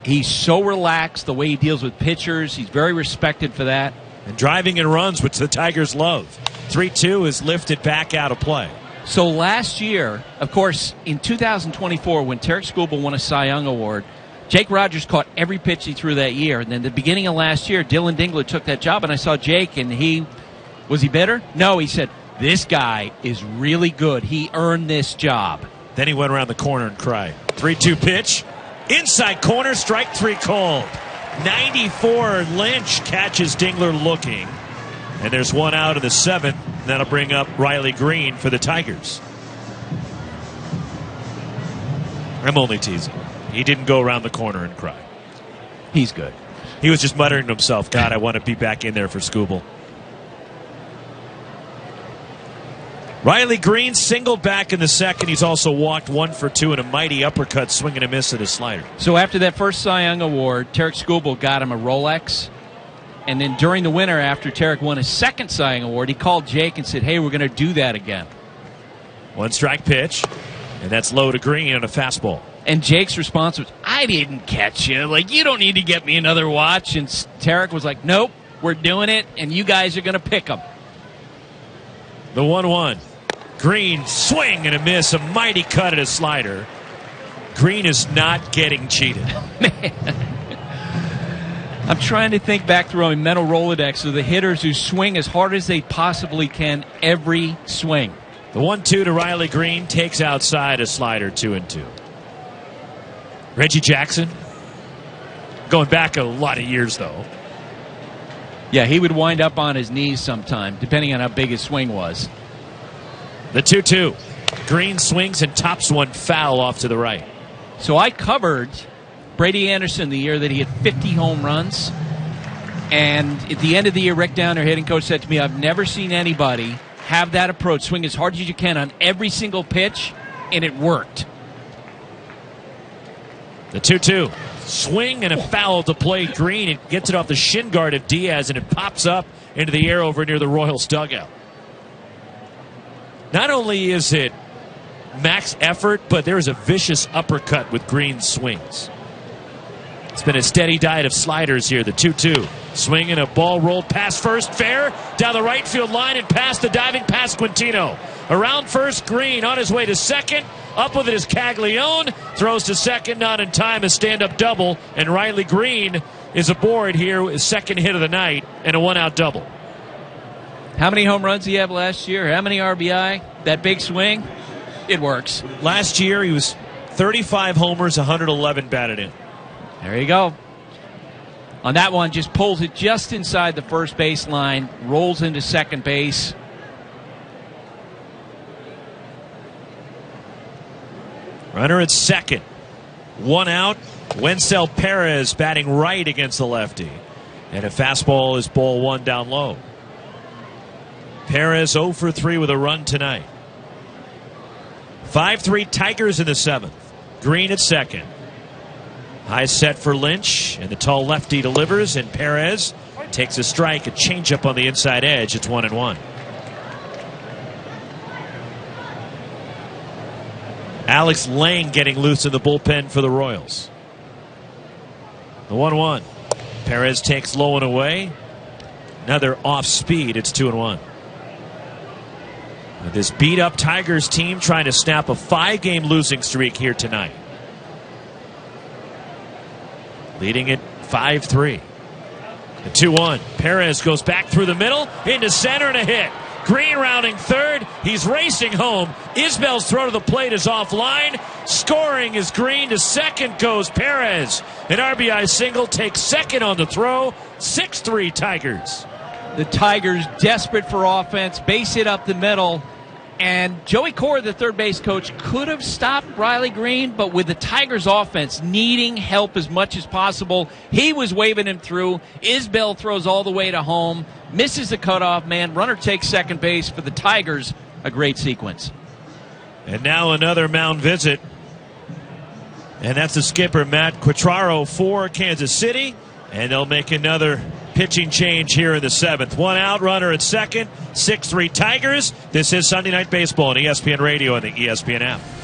He's so relaxed the way he deals with pitchers. He's very respected for that. And driving in runs, which the Tigers love. 3-2 is lifted back out of play. So last year, of course, in 2024, when Tarik Skubal won a Cy Young Award, Jake Rogers caught every pitch he threw that year. And then the beginning of last year, Dylan Dingler took that job, and I saw Jake, and was he bitter? No, he said, this guy is really good. He earned this job. Then he went around the corner and cried. 3-2 pitch. Inside corner, strike 3 called. 94, Lynch catches Dingler looking. And there's one out in the 7th. That'll bring up Riley Green for the Tigers. I'm only teasing. He didn't go around the corner and cry. He's good. He was just muttering to himself, God, I want to be back in there for Skubal. Riley Green singled back in the 2nd. He's also walked 1 for 2 in a mighty uppercut, swing and a miss at a slider. So after that first Cy Young Award, Tarik Skubal got him a Rolex. And then during the winter, after Tarik won his 2nd Cy Young Award, he called Jake and said, hey, we're going to do that again. 1 strike pitch, and that's low to Green on a fastball. And Jake's response was, I didn't catch you. Like, you don't need to get me another watch. And Tarik was like, nope, we're doing it, and you guys are going to pick him. The 1-1. Green, swing and a miss, a mighty cut at a slider. Green is not getting cheated. Man. I'm trying to think back through my mental Rolodex of the hitters who swing as hard as they possibly can every swing. The 1-2 to Riley Green takes outside a slider, 2-2. Reggie Jackson, going back a lot of years, though. Yeah, he would wind up on his knees sometime, depending on how big his swing was. The 2-2. Green swings and tops one foul off to the right. So I covered Brady Anderson the year that he had 50 home runs. And at the end of the year, Rick Downer, hitting coach, said to me, I've never seen anybody have that approach, swing as hard as you can on every single pitch, and it worked. The 2-2. Swing and a foul to play Green. It gets it off the shin guard of Diaz, and it pops up into the air over near the Royals dugout. Not only is it max effort, but there is a vicious uppercut with Green's swings. It's been a steady diet of sliders here. The 2-2. Swing and a ball rolled past first, fair, down the right field line and past the diving Pasquantino. Around first, Green on his way to second. Up with it is Caglione. Throws to second, not in time. A stand-up double, and Riley Green is aboard here with his 2nd hit of the night and a 1-out double. How many home runs did he have last year? How many RBI? That big swing? It works. Last year, he was 35 homers, 111 batted in. There you go. On that one, just pulls it just inside the first base line, rolls into second base. Runner at second. 1 out. Wencel Perez batting right against the lefty. And a fastball is ball 1 down low. Perez 0 for 3 with a run tonight. 5-3 Tigers in the 7th. Green at second. High set for Lynch, and the tall lefty delivers, and Perez takes a strike, a changeup on the inside edge. It's 1-1. Alex Lang getting loose in the bullpen for the Royals. The 1-1. Perez takes low and away. Another off speed. It's 2-1. This beat-up Tigers team trying to snap a 5-game losing streak here tonight. Leading it 5-3. The 2-1. Perez goes back through the middle, into center, and a hit. Green rounding third. He's racing home. Isbell's throw to the plate is offline. Scoring is Green. To second goes Perez. An RBI single takes second on the throw. 6-3 Tigers. The Tigers desperate for offense. Base hit up the middle. And Joey Cora, the third base coach, could have stopped Riley Green, but with the Tigers' offense needing help as much as possible, he was waving him through. Isbell throws all the way to home, misses the cutoff man. Runner takes second base for the Tigers. A great sequence. And now another mound visit. And that's the skipper, Matt Quatraro, for Kansas City. And they'll make another pitching change here in the 7th. 1 out, runner at second. 6-3 Tigers. This is Sunday Night Baseball on ESPN Radio and the ESPN app.